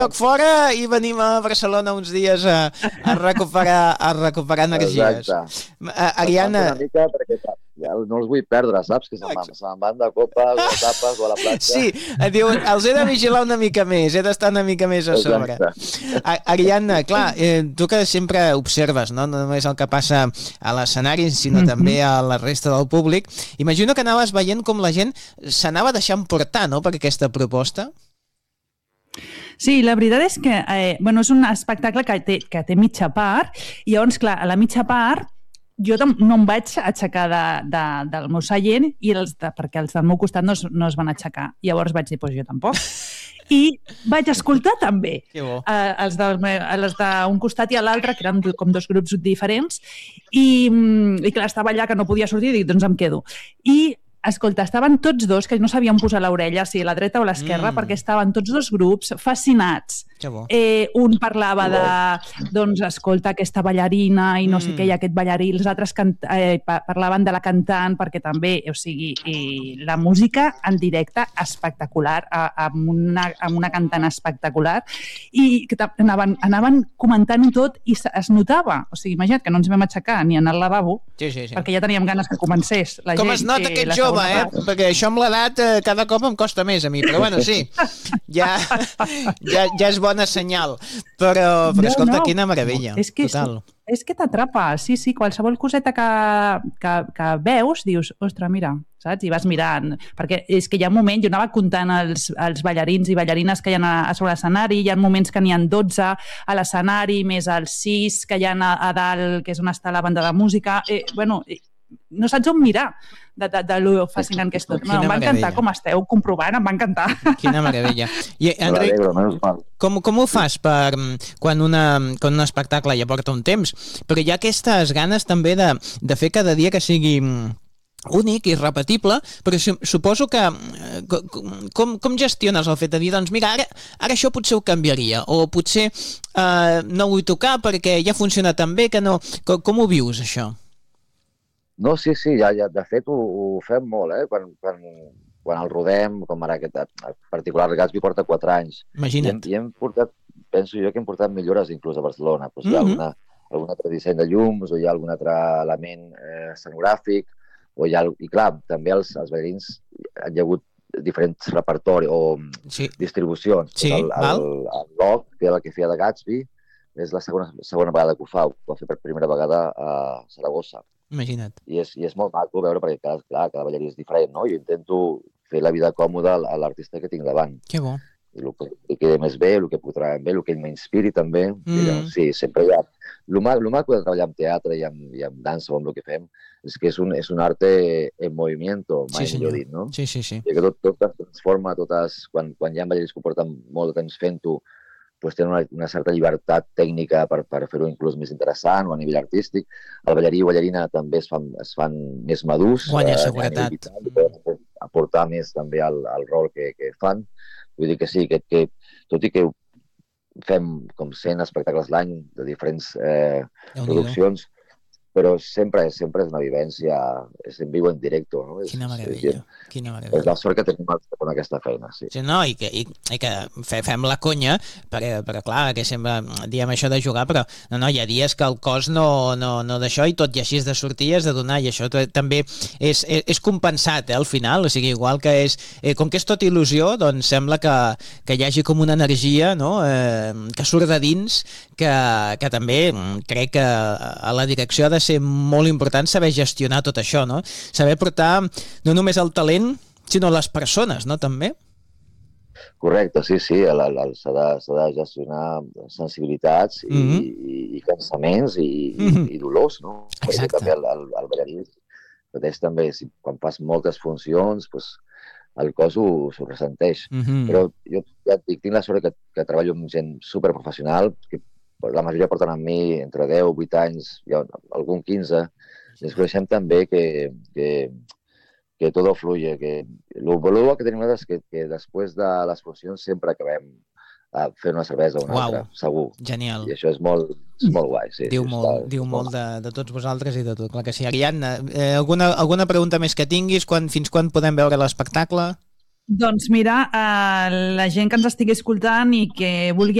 lloc fora i venim a Barcelona uns dies a recuperar energies. Ariadna... Una mica perquè ja no els vull perdre, saps? Que se'n van de copa, o de tapes o a la platja. Sí, diu, els he de vigilar una mica més, he d'estar una mica més a sobre. Ariadna, clar, tu que sempre observes, no només el que passa a l'escenari, sinó també a la resta del públic, imagino que anaves veient com la gent s'anava deixant portar, no?, per aquesta proposta. Sí, la veritat és que és un espectacle que té mitja part i llavors, clar, a la mitja part jo no em vaig aixecar del meu seient perquè els del meu costat no es van aixecar. Llavors vaig dir, doncs jo tampoc. I vaig escoltar també els d'un costat i a l'altre, que eren com dos grups diferents, i clar, estava allà que no podia sortir i dic, doncs em quedo. I escolta, estaven tots dos, que no sabien posar l'orella, si a la dreta o a l'esquerra, perquè estaven tots dos grups fascinats. Un parlava doncs, escolta, aquesta ballarina i no sé què, i aquest ballarí, els altres parlaven de la cantant, perquè també, o sigui, la música en directe espectacular, amb una cantant espectacular, i anaven comentant-ho tot i es notava. O sigui, imagina't que no ens vam aixecar ni anar al lavabo, perquè ja teníem ganes que comencés. Com es nota aquest jove, perquè això amb l'edat cada cop em costa més a mi, però bueno, sí, ja és bona senyal, però escolta, quina meravella, total. És que t'atrapa, sí, qualsevol coseta que veus, dius, ostres, mira, saps? I vas mirant, perquè és que hi ha un moment, jo anava comptant els ballarins i ballarines que hi ha a sobre l'escenari, hi ha moments que n'hi ha 12 a l'escenari, més els 6 que hi ha a dalt, que és on està la banda de música, no saps on mirar de lo fascinant que és tot. Em va encantar com esteu comprovant, em va encantar. Quina meravella. I, Enric, com ho fas quan un espectacle ja porta un temps? Perquè hi ha aquestes ganes també de fer cada dia que sigui únic i repetible, però suposo que com gestiones el fet de dir, doncs mira, ara això potser ho canviaria, o potser no ho vull tocar perquè ja funciona tan bé que no... Com ho vius, això? No, sí, ja, de fet ho fem molt, quan el rodem, com ara aquest particular Gatsby porta 4 anys. Imagina't. I hem portat, penso jo que hem portat millores inclús a Barcelona. Hi ha algun altre disseny de llums, o hi ha algun altre element escenogràfic, i clar, també els ballarins han hi hagut diferents repertoris o distribucions. El Log, que era el que feia de Gatsby, és la segona vegada que ho fa. Ho va fer per primera vegada a Saragossa. Imagina't. I és molt maco veure, perquè cada ballarí és diferent, no? Jo intento fer la vida còmoda a l'artista que tinc davant. Que bo. I el que quedi més bé, el que puc treballar bé, el que ell m'inspiri també. Sí, sempre hi ha... El maco de treballar amb teatre i amb dansa o amb el que fem és que és un arte en movimiento, mai millor dit, no? Sí. I que tot es transforma, quan hi ha ballaris que porten molt de temps fent-ho, doncs tenen una certa llibertat tècnica per fer-ho inclús més interessant o a nivell artístic. El ballarí o ballarina també es fan més madurs. Guanya seguretat. Aportar més també al rol que fan. Vull dir que sí, que tot i que fem com 100 espectacles l'any de diferents produccions, però sempre és una vivència, és en viu, en directe, no? Quina meravella. És la sort que tenim amb aquesta feina, sí. Sí, no, i que fem la conya, però clar, que sempre diem això de jugar, però no, hi ha dies que el cos no d'això, i tot i així de sortir has de donar, i això també és compensat, al final, o sigui, igual que com que és tot il·lusió, doncs sembla que hi hagi com una energia, no?, que surt de dins, que també crec que a la direcció ha de ser molt important saber gestionar tot això, no? Saber portar no només el talent, sinó les persones, no, també? Correcte, sí, s'ha de gestionar sensibilitats i cansaments i dolors, no? Exacte. Perquè també el ballarí pateix també, quan fas moltes funcions, el cos ho ressenteix. Però jo ja et dic, tinc la sort que treballo amb gent superprofessional, que la majoria porten amb mi entre 10, 8 anys, algun 15, i ens coneixem també que tot fluye. El bo que tenim és que després de les funcions sempre acabem fent una cervesa o una altra, segur. Genial. I això és molt guai. Sí, diu molt de tots vosaltres i de tot, clar que sí. Ariadna, alguna pregunta més que tinguis? Fins quan podem veure l'espectacle? Doncs mira, la gent que ens estigui escoltant i que vulgui